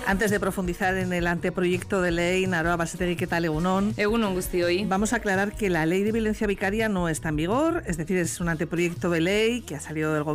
Antes de profundizar en el anteproyecto de ley, Naroa Basategui, ¿qué tal? Egunon. Egunon guztioi. Vamos a aclarar que la ley de violencia vicaria no está en vigor, es decir, es un anteproyecto de ley que ha salido del gobierno